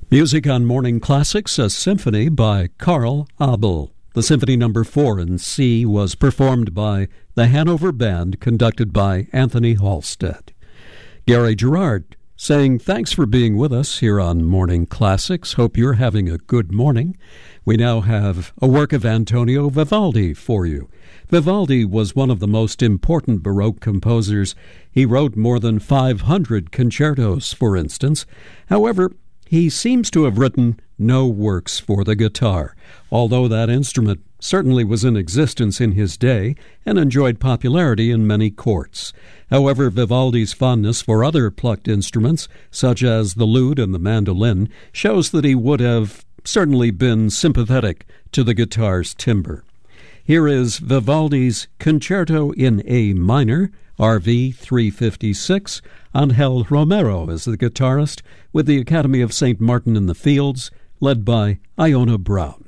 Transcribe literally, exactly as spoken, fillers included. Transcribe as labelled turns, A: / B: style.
A: Music on Morning Classics, a symphony by Carl Abel. The Symphony Number four in C was performed by the Hanover Band, conducted by Anthony Halstead. Gary Gerard saying thanks for being with us here on Morning Classics. Hope you're having a good morning. We now have a work of Antonio Vivaldi for you. Vivaldi was one of the most important Baroque composers. He wrote more than five hundred concertos, for instance. However, he seems to have written no works for the guitar, although that instrument certainly was in existence in his day and enjoyed popularity in many courts. However, Vivaldi's fondness for other plucked instruments, such as the lute and the mandolin, shows that he would have certainly been sympathetic to the guitar's timbre. Here is Vivaldi's Concerto in A minor, R V three fifty-six. Angel Romero is the guitarist, with the Academy of Saint Martin in the Fields, led by Iona Brown.